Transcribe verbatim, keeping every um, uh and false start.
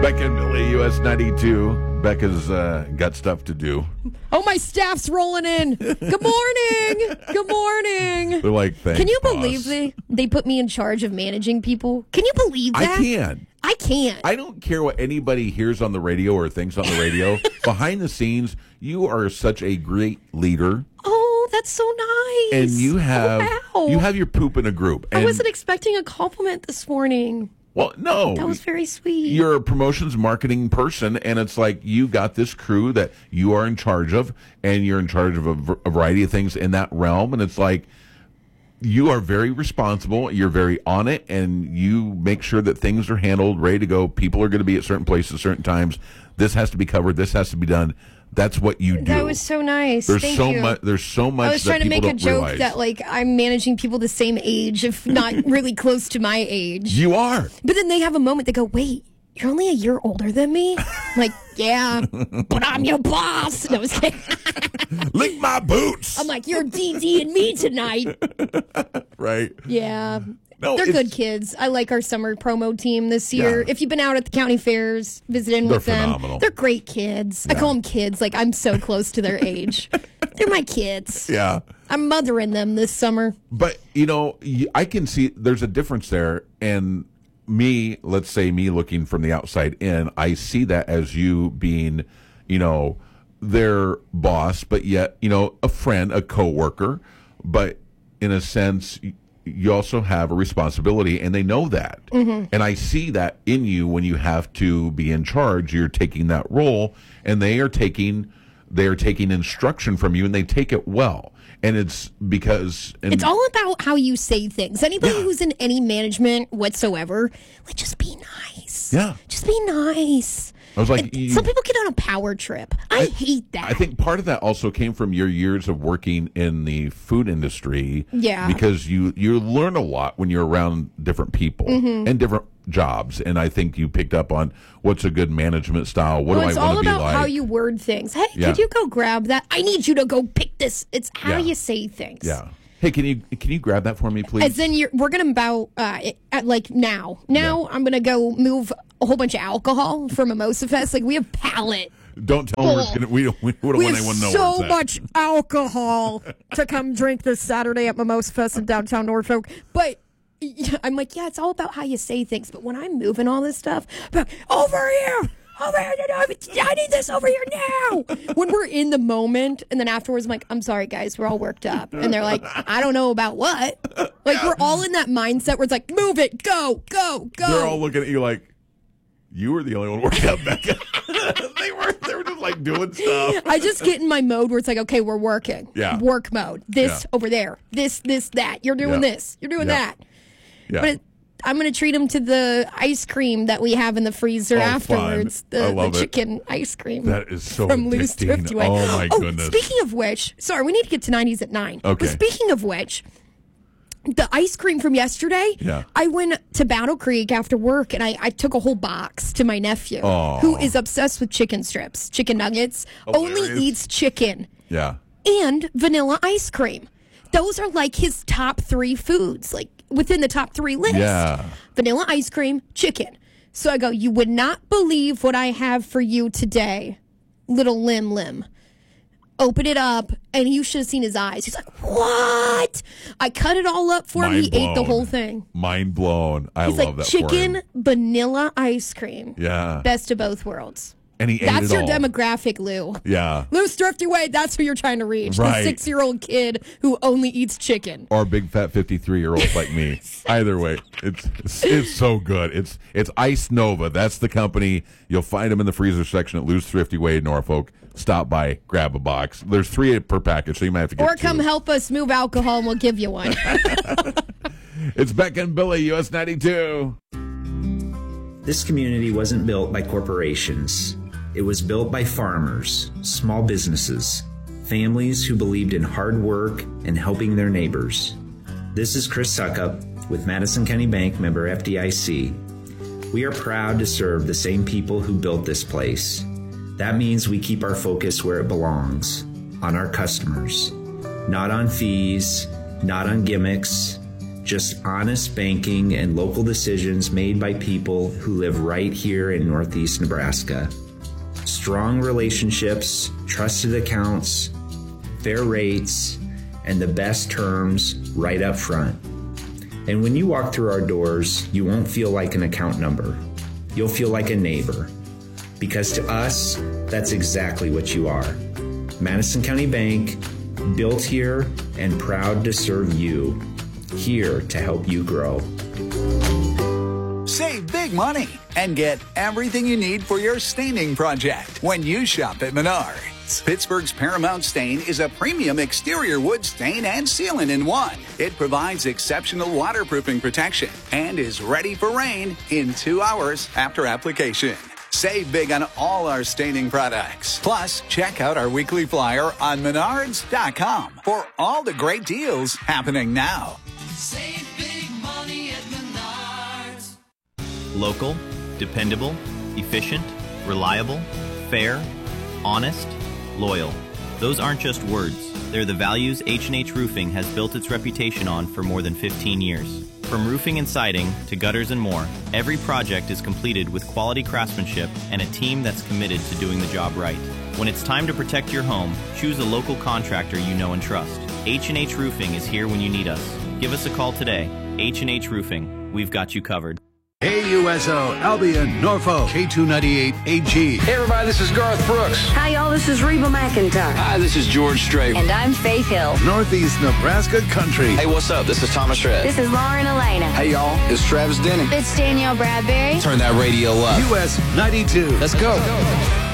Becca and Billy, U S ninety-two. Becca's uh, got stuff to do. Oh, my staff's rolling in. Good morning. Good morning. They're like, thanks, Can you boss. believe they, they put me in charge of managing people? Can you believe that? I can. I can't. I don't care what anybody hears on the radio or thinks on the radio. Behind the scenes, you are such a great leader. Oh, that's so nice. And you have oh, wow. you have your poop in a group. And, I wasn't expecting a compliment this morning. Well, no. That was very sweet. You're a promotions marketing person, and it's like you got this crew that you are in charge of, and you're in charge of a, v- a variety of things in that realm, and it's like you are very responsible, you're very on it, and you make sure that things are handled, ready to go. People are going to be at certain places, certain times. This has to be covered. This has to be done. That's what you do. That was so nice. There's Thank so you. much. There's so much. I was that trying to people make a don't joke realize. that like I'm managing people the same age, if not really close to my age. You are. But then they have a moment. They go, "Wait, you're only a year older than me." I'm like, yeah, but I'm your boss. No, I was kidding. Lick my boots. I'm like, you're D D and me tonight. Right. Yeah. No, they're it's- good kids. I like our summer promo team this year. Yeah. If you've been out at the county fairs visiting They're with them, phenomenal. they're great kids. I Yeah. call them kids. Like, I'm so close to their age. They're my kids. Yeah. I'm mothering them this summer. But, you know, y- I can see there's a difference there. And me, let's say me looking from the outside in, I see that as you being, you know, their boss, but yet, you know, a friend, a coworker. But in a sense, y- you also have a responsibility, and they know that. Mm-hmm. And I see that in you when you have to be in charge. You're taking that role, and they are taking they are taking instruction from you, and they take it well. And it's because and It's all about how you say things. Anybody Yeah. who's in any management whatsoever, like, just be nice. Yeah. Just be nice. I was like, It- you- some people get on a power trip. I, hate that. I think part of that also came from your years of working in the food industry. Yeah. Because you, you learn a lot when you're around different people Mm-hmm. and different jobs. And I think you picked up on what's a good management style. What Well, do it's I want all to be about like? how you word things. Hey, Yeah. could you go grab that? I need you to go pick this. It's how Yeah. you say things. Yeah. Hey, can you can you grab that for me, please? As in, you're, we're gonna bow uh, it- at like now. Now Yeah. I'm gonna go move a whole bunch of alcohol for Mimosa Fest. Like, we have pallet. Don't tell them we're gonna, we don't, we don't We want have anyone to know so where it's much alcohol to come drink this Saturday at Mimosa Fest in downtown Norfolk. But yeah, I'm like, yeah, it's all about how you say things. But when I'm moving all this stuff, I'm like, over here, over here, I need this over here now. When we're in the moment, and then afterwards, I'm like, I'm sorry, guys, we're all worked up. And they're like, I don't know about what. Like, we're all in that mindset where it's like, move it, go, go, go. at. They're all looking at you like, you were the only one working out, Becca. they were they were just like doing stuff. I just get in my mode where it's like, okay, we're working. Yeah. Work mode. This Yeah. over there. This, this, that. You're doing Yeah. this. You're doing Yeah. that. Yeah. But it, I'm going to treat them to the ice cream that we have in the freezer Oh, afterwards. fun. The, I love the it. chicken ice cream. That is so from Lou's addicting. Thrifty Way. Oh, my oh, goodness. Speaking of which, sorry, we need to get to nineties at nine. Okay. But speaking of which, the ice cream from yesterday, Yeah. I went to Battle Creek after work and I, I took a whole box to my nephew, Aw. who is obsessed with chicken strips, chicken nuggets, only Hilarious. eats chicken yeah. and vanilla ice cream. Those are like his top three foods, like within the top three list. Yeah. Vanilla ice cream, chicken. So I go, you would not believe what I have for you today, little Lim Lim. Open it up, and you should have seen his eyes. He's like, what? I cut it all up for him. Mind He ate the blown. whole thing. Mind blown. I He's love like, that for chicken, him. vanilla ice cream. Yeah. Best of both worlds. And he ate That's it your all. demographic, Lou. Yeah. Lou's Thrifty Way, that's who you're trying to reach. Right. The six-year-old kid who only eats chicken. Or big fat fifty-three year olds like me. Either way, it's, it's it's so good. It's it's Ice Nova. That's the company. You'll find them in the freezer section at Lou's Thrifty Way in Norfolk. Stop by, grab a box. There's three per package, so you might have to get Or come two. help us move alcohol and we'll give you one. It's Becca and Billy, U S ninety-two. This community wasn't built by corporations. It was built by farmers, small businesses, families who believed in hard work and helping their neighbors. This is Chris Suckup with Madison County Bank, member F D I C. We are proud to serve the same people who built this place. That means we keep our focus where it belongs, on our customers. Not on fees, not on gimmicks, just honest banking and local decisions made by people who live right here in Northeast Nebraska. Strong relationships, trusted accounts, fair rates, and the best terms right up front. And when you walk through our doors, you won't feel like an account number. You'll feel like a neighbor. Because to us, that's exactly what you are. Madison County Bank, built here and proud to serve you. Here to help you grow. Save big money and get everything you need for your staining project when you shop at Menards. Pittsburgh's Paramount Stain is a premium exterior wood stain and sealant in one. It provides exceptional waterproofing protection and is ready for rain in two hours after application. Save big on all our staining products. Plus, check out our weekly flyer on menards dot com for all the great deals happening now. Save big money at Menards. Local, dependable, efficient, reliable, fair, honest, loyal. Those aren't just words. They're the values H and H Roofing has built its reputation on for more than fifteen years. From roofing and siding to gutters and more, every project is completed with quality craftsmanship and a team that's committed to doing the job right. When it's time to protect your home, choose a local contractor you know and trust. H and H Roofing is here when you need us. Give us a call today. H and H Roofing. We've got you covered. A U S O, Albion, Norfolk, K two ninety-eight A G. Hey everybody, this is Garth Brooks. Hi y'all, this is Reba McEntire. Hi, this is George Strait. And I'm Faith Hill. Northeast Nebraska Country. Hey, what's up? This is Thomas Rhett. This is Lauren Elena. Hey y'all, it's Travis Denning. It's Danielle Bradbury. Turn that radio up. U S ninety-two. Let's go.